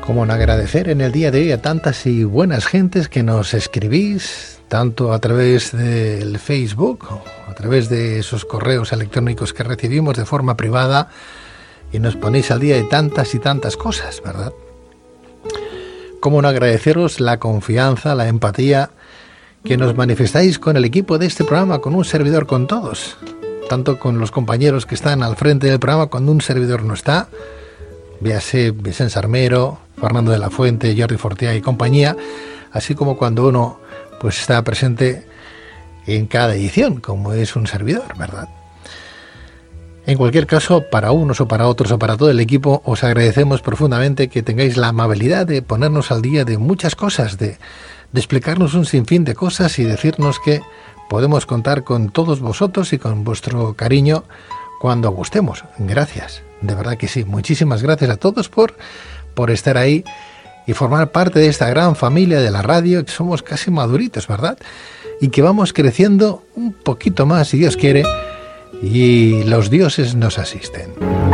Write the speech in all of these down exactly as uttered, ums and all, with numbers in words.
Cómo no agradecer en el día de hoy a tantas y buenas gentes que nos escribís, tanto a través del Facebook, o a través de esos correos electrónicos que recibimos de forma privada, y nos ponéis al día de tantas y tantas cosas, ¿verdad? Cómo no agradeceros la confianza, la empatía que nos manifestáis con el equipo de este programa, con un servidor, con todos, tanto con los compañeros que están al frente del programa cuando un servidor no está, véase Vicente Sarmero, Fernando de la Fuente, Jordi Fortea y compañía, así como cuando uno pues está presente en cada edición, como es un servidor, ¿verdad? En cualquier caso, para unos o para otros o para todo el equipo, os agradecemos profundamente que tengáis la amabilidad de ponernos al día de muchas cosas, de, de explicarnos un sinfín de cosas y decirnos que podemos contar con todos vosotros y con vuestro cariño cuando gustemos. Gracias, de verdad que sí. Muchísimas gracias a todos por, por estar ahí y formar parte de esta gran familia de la radio, que somos casi maduritos, ¿verdad? Y que vamos creciendo un poquito más, si Dios quiere, y los dioses nos asisten.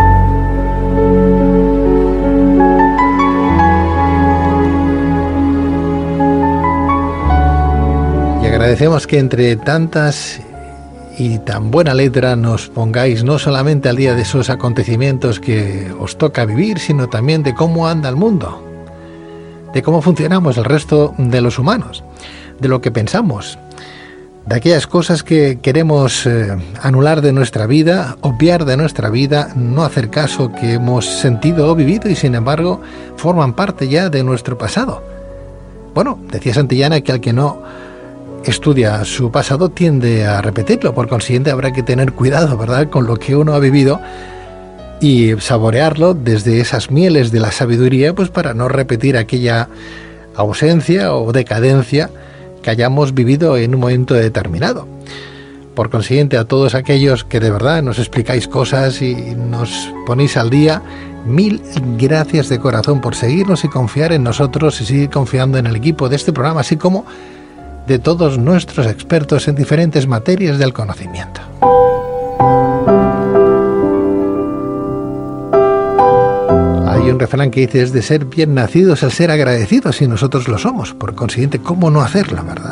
Y agradecemos que entre tantas y tan buena letra nos pongáis no solamente al día de esos acontecimientos que os toca vivir, sino también de cómo anda el mundo, de cómo funcionamos el resto de los humanos, de lo que pensamos, de aquellas cosas que queremos eh, anular de nuestra vida, obviar de nuestra vida, no hacer caso, que hemos sentido o vivido y sin embargo forman parte ya de nuestro pasado. Bueno, decía Santillana que al que no estudia su pasado tiende a repetirlo, por consiguiente habrá que tener cuidado, ¿verdad?, con lo que uno ha vivido y saborearlo desde esas mieles de la sabiduría, pues para no repetir aquella ausencia o decadencia que hayamos vivido en un momento determinado. Por consiguiente, a todos aquellos que de verdad nos explicáis cosas y nos ponéis al día, mil gracias de corazón por seguirnos y confiar en nosotros y seguir confiando en el equipo de este programa, así como de todos nuestros expertos en diferentes materias del conocimiento. Hay un refrán que dice: es de ser bien nacidos el ser agradecidos, y nosotros lo somos. Por consiguiente, ¿cómo no hacerlo, verdad?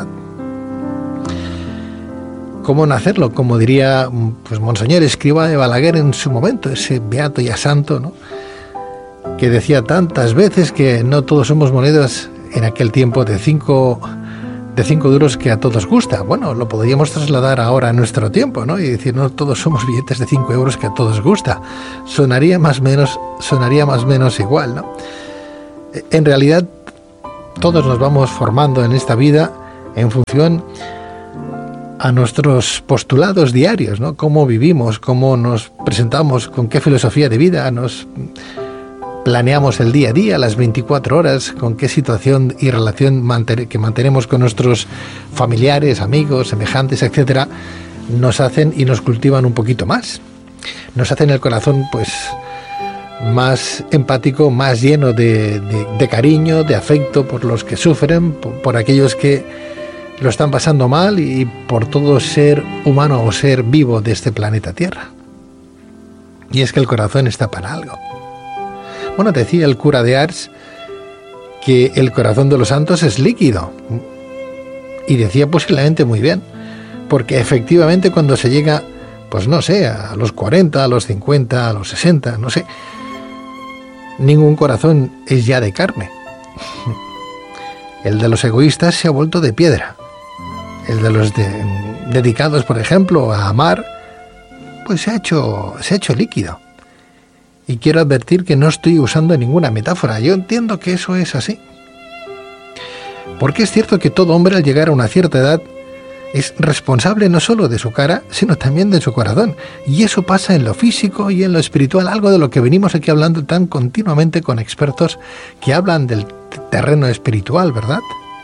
¿Cómo no hacerlo? Como diría pues Monseñor Escrivá de Balaguer en su momento, ese beato ya santo, ¿no?, que decía tantas veces que no todos somos monedas en aquel tiempo de cinco de cinco duros que a todos gusta. Bueno, lo podríamos trasladar ahora a nuestro tiempo, ¿no?, y decir, no todos somos billetes de cinco euros que a todos gusta. Sonaría más o menos, sonaría más o menos igual, ¿no? En realidad, todos nos vamos formando en esta vida en función a nuestros postulados diarios, ¿no? Cómo vivimos, cómo nos presentamos, con qué filosofía de vida nos planeamos el día a día, las veinticuatro horas, con qué situación y relación manten- que mantenemos con nuestros familiares, amigos, semejantes, etcétera, nos hacen y nos cultivan un poquito más. Nos hacen el corazón, pues, más empático, más lleno de, de, de cariño, de afecto por los que sufren, por, por aquellos que lo están pasando mal y por todo ser humano o ser vivo de este planeta Tierra. Y es que el corazón está para algo. Bueno, decía el cura de Ars que el corazón de los santos es líquido. Y decía posiblemente muy bien, porque efectivamente cuando se llega, pues no sé, a los cuarenta, a los cincuenta, a los sesenta, no sé, ningún corazón es ya de carne. El de los egoístas se ha vuelto de piedra. El de los de, dedicados, por ejemplo, a amar, pues se ha hecho, se ha hecho líquido. Y quiero advertir que no estoy usando ninguna metáfora. Yo entiendo que eso es así. Porque es cierto que todo hombre al llegar a una cierta edad es responsable no solo de su cara, sino también de su corazón. Y eso pasa en lo físico y en lo espiritual, algo de lo que venimos aquí hablando tan continuamente con expertos que hablan del terreno espiritual, ¿verdad?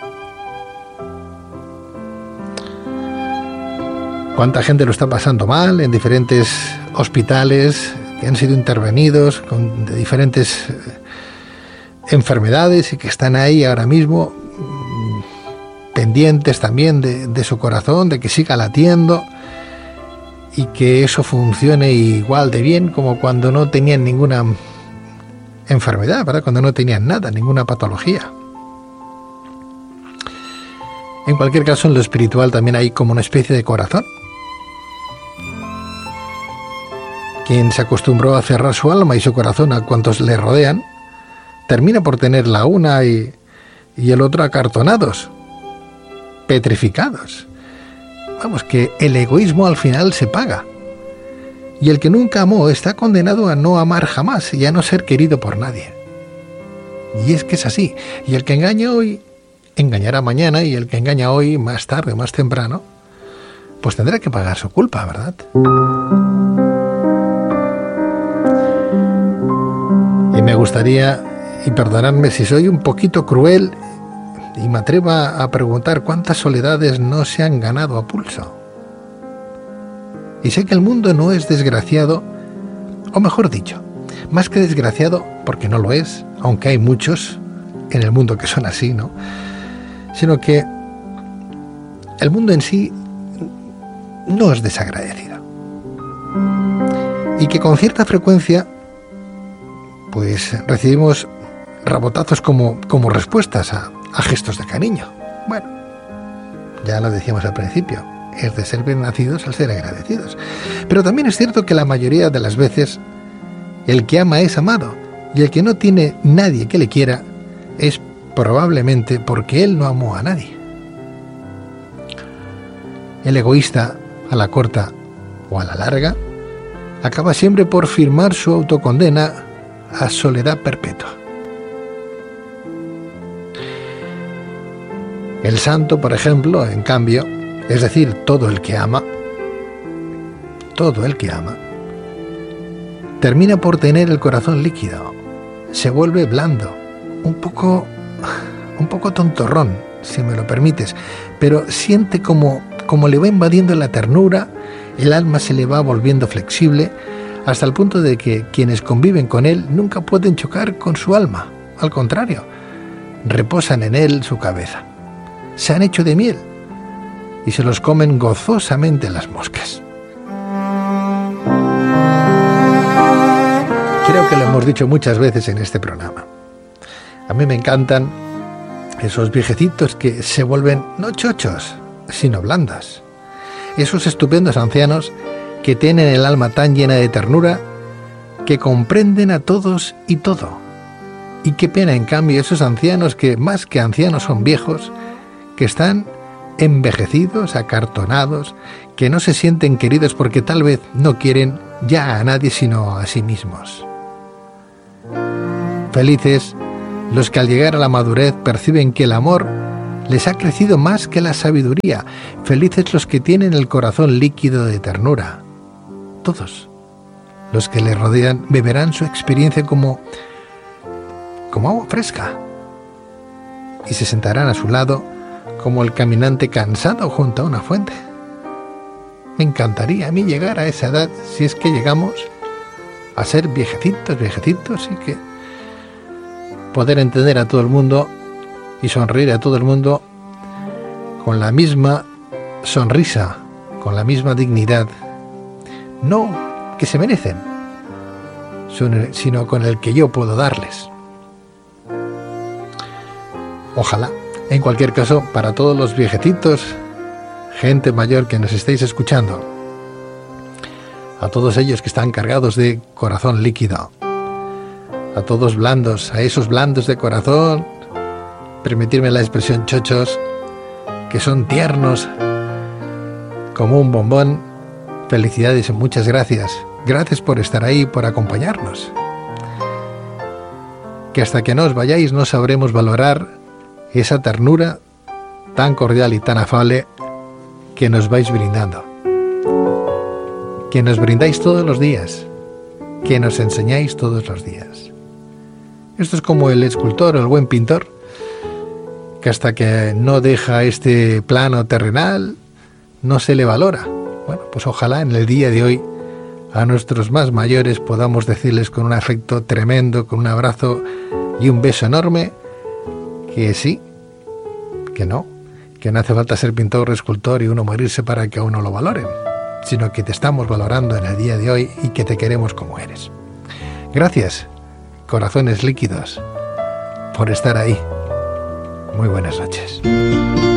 ¿Cuánta gente lo está pasando mal en diferentes hospitales que han sido intervenidos con de diferentes eh, enfermedades y que están ahí ahora mismo mmm, pendientes también de, de su corazón, de que siga latiendo y que eso funcione igual de bien como cuando no tenían ninguna enfermedad, ¿verdad? Cuando no tenían nada, ninguna patología. En cualquier caso, en lo espiritual también hay como una especie de corazón. Quien se acostumbró a cerrar su alma y su corazón a cuantos le rodean, termina por tener la una y, y el otro acartonados, petrificados. Vamos, que el egoísmo al final se paga. Y el que nunca amó está condenado a no amar jamás y a no ser querido por nadie. Y es que es así. Y el que engaña hoy, engañará mañana, y el que engaña hoy, más tarde, más temprano, pues tendrá que pagar su culpa, ¿verdad? Y me gustaría, y perdonadme si soy un poquito cruel, y me atrevo a preguntar cuántas soledades no se han ganado a pulso. Y sé que el mundo no es desgraciado, o mejor dicho, más que desgraciado, porque no lo es, aunque hay muchos en el mundo que son así, ¿no? Sino que el mundo en sí no es desagradecido. Y que con cierta frecuencia, pues recibimos rabotazos como, como respuestas a, a gestos de cariño. Bueno, ya lo decíamos al principio, es de ser bien nacidos al ser agradecidos. Pero también es cierto que la mayoría de las veces el que ama es amado, y el que no tiene nadie que le quiera es probablemente porque él no amó a nadie. El egoísta, a la corta o a la larga, acaba siempre por firmar su autocondena a soledad perpetua. El santo, por ejemplo, en cambio, es decir, todo el que ama, todo el que ama, termina por tener el corazón líquido, se vuelve blando, un poco, un poco tontorrón, si me lo permites, pero siente como, como le va invadiendo la ternura, el alma se le va volviendo flexible, hasta el punto de que quienes conviven con él nunca pueden chocar con su alma, al contrario, reposan en él su cabeza. Se han hecho de miel y se los comen gozosamente las moscas. Creo que lo hemos dicho muchas veces en este programa. A mí me encantan esos viejecitos que se vuelven no chochos, sino blandas. Esos estupendos ancianos que tienen el alma tan llena de ternura que comprenden a todos y todo. Y qué pena, en cambio, esos ancianos que más que ancianos son viejos, que están envejecidos, acartonados, que no se sienten queridos porque tal vez no quieren ya a nadie sino a sí mismos. Felices los que al llegar a la madurez perciben que el amor les ha crecido más que la sabiduría. Felices los que tienen el corazón líquido de ternura. Todos los que le rodean beberán su experiencia como, como agua fresca y se sentarán a su lado como el caminante cansado junto a una fuente. Me encantaría a mí llegar a esa edad, si es que llegamos a ser viejecitos, viejecitos, y que poder entender a todo el mundo y sonreír a todo el mundo con la misma sonrisa, con la misma dignidad, no que se merecen, sino con el que yo puedo darles. Ojalá. En cualquier caso, para todos los viejecitos, gente mayor que nos estéis escuchando, a todos ellos que están cargados de corazón líquido, a todos blandos, a esos blandos de corazón, permitirme la expresión chochos, que son tiernos como un bombón, felicidades y muchas gracias. Gracias por estar ahí, por acompañarnos. Que hasta que no os vayáis no sabremos valorar esa ternura tan cordial y tan afable que nos vais brindando, que nos brindáis todos los días, que nos enseñáis todos los días. Esto es como el escultor o el buen pintor, que hasta que no deja este plano terrenal no se le valora. Bueno, pues ojalá en el día de hoy a nuestros más mayores podamos decirles con un afecto tremendo, con un abrazo y un beso enorme, que sí, que no, que no hace falta ser pintor o escultor y uno morirse para que a uno lo valoren, sino que te estamos valorando en el día de hoy y que te queremos como eres. Gracias. corazones líquidos, por estar ahí. Muy buenas noches.